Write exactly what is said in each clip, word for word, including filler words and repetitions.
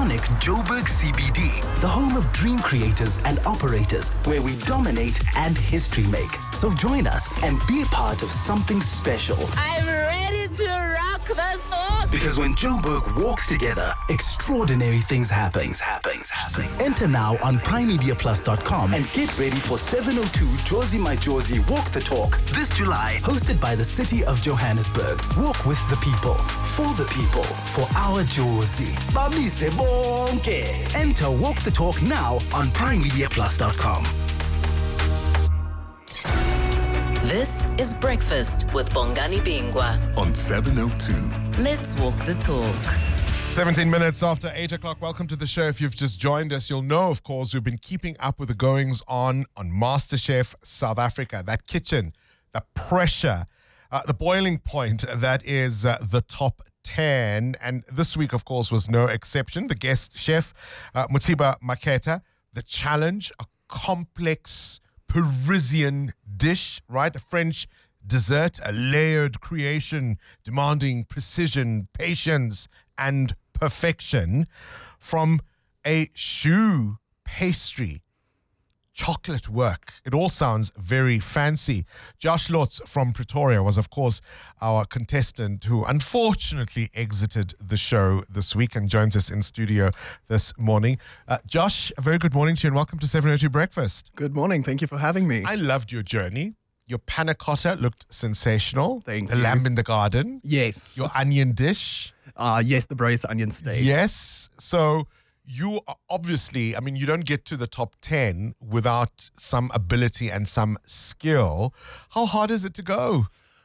iconic Joburg C B D, the home of dream creators and operators, where we dominate and history make. So join us and be a part of something special. I'm ready to rock this boat. Because when Joburg walks together, extraordinary things happen. Things happen. happen. Enter now on prime media plus dot com and get ready for seven oh two Jozi My Jozi Walk the Talk this July, hosted by the city of Johannesburg. Walk with the people, for the people, for our Jozi. Bamise bonke. Enter Walk the Talk now on prime media plus dot com. This is Breakfast with Bongani Bingwa on seven oh two. Let's walk the talk. seventeen minutes after eight o'clock. Welcome to the show. If you've just joined us, you'll know, of course, we've been keeping up with the goings on on MasterChef South Africa. That kitchen, the pressure, uh, the boiling point that is uh, the top ten. And this week, of course, was no exception. The guest chef, uh, Mothiba Maketa, the challenge, a complex Parisian dish, right? A French dessert, a layered creation demanding precision, patience, and perfection, from a choux pastry, chocolate work. It all sounds very fancy. Josh Lutz from Pretoria was, of course, our contestant who unfortunately exited the show this week and joins us in studio this morning. Uh, Josh, a very good morning to you and welcome to seven oh two Breakfast. Good morning. Thank you for having me. I loved your journey. Your panna cotta looked sensational. Thank the you. The lamb in the garden. Yes. Your onion dish. Uh, yes, the braised onion steak. Yes. So you are obviously, I mean, you don't get to the top ten without some ability and some skill. How hard is it to go?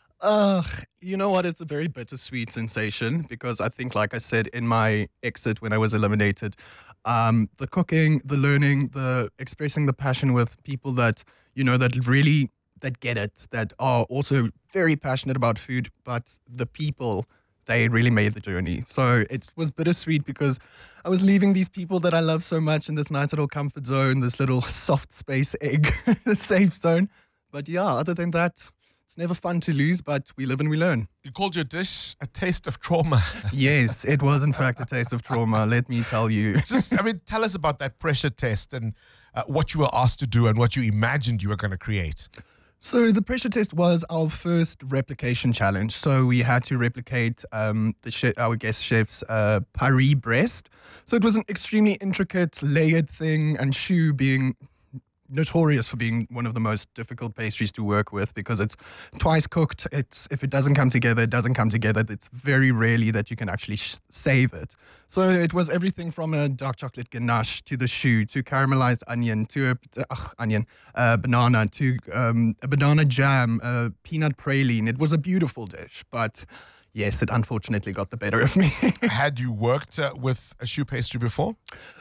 Uh, you know what? It's a very bittersweet sensation because I think, like I said in my exit when I was eliminated, um, the cooking, the learning, the expressing the passion with people that, you know, that really, that get it, that are also very passionate about food, but the people, they really made the journey. So it was bittersweet because I was leaving these people that I love so much in this nice little comfort zone, this little soft space egg, safe zone. But yeah, other than that, it's never fun to lose, but we live and we learn. You called your dish a taste of trauma. Yes, it was in fact a taste of trauma, let me tell you. Just, I mean, tell us about that pressure test and uh, what you were asked to do and what you imagined you were going to create. So the pressure test was our first replication challenge. So we had to replicate um, the chef, our guest chef's uh, Paris breast. So it was an extremely intricate, layered thing, and choux being notorious for being one of the most difficult pastries to work with because it's twice cooked. It's if it doesn't come together, it doesn't come together. It's very rarely that you can actually sh- save it. So it was everything from a dark chocolate ganache to the choux to caramelized onion to a uh, onion, uh, banana to um, a banana jam, uh, peanut praline. It was a beautiful dish, but yes, it unfortunately got the better of me. Had you worked uh, with a choux pastry before?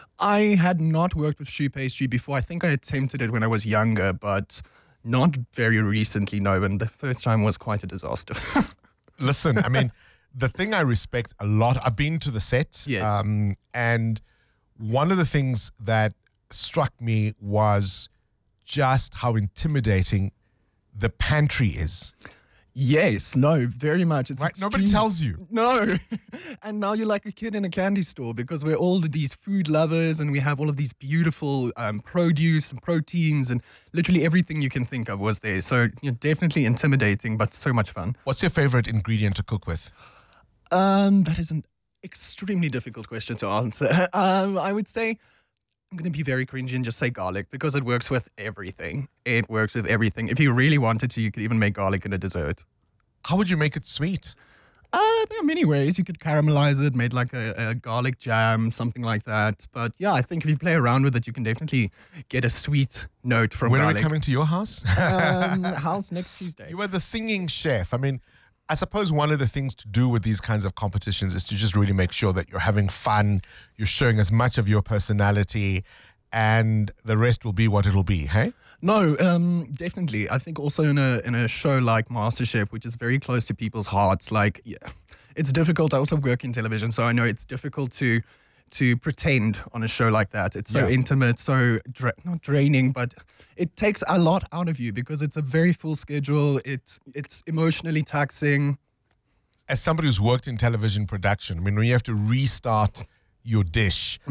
I had not worked with choux pastry before. I think I attempted it when I was younger, but not very recently, no. And the first time was quite a disaster. Listen, I mean, the thing I respect a lot, I've been to the set. Yes. Um, and one of the things that struck me was just how intimidating the pantry is. Yes, no, very much. It's right? Nobody extreme- tells you. No. And now you're like a kid in a candy store because we're all these food lovers and we have all of these beautiful um, produce and proteins and literally everything you can think of was there. So you know, definitely intimidating, but so much fun. What's your favorite ingredient to cook with? Um, that is an extremely difficult question to answer. um, I would say I'm going to be very cringy and just say garlic because it works with everything. It works with everything. If you really wanted to, you could even make garlic in a dessert. How would you make it sweet? Uh, there are many ways. You could caramelize it, made like a, a garlic jam, something like that. But yeah, I think if you play around with it, you can definitely get a sweet note from when garlic. When are we coming to your house? um, house next Tuesday. You were the singing chef. I mean, I suppose one of the things to do with these kinds of competitions is to just really make sure that you're having fun, you're showing as much of your personality, and the rest will be what it'll be, hey? No, um, definitely. I think also in a in a show like MasterChef, which is very close to people's hearts, like, yeah, it's difficult. I also work in television, so I know it's difficult to to pretend on a show like that. It's so Yeah. intimate, so dra- not draining, but it takes a lot out of you because it's a very full schedule. It's it's emotionally taxing. As somebody who's worked in television production, I mean, when you have to restart your dish,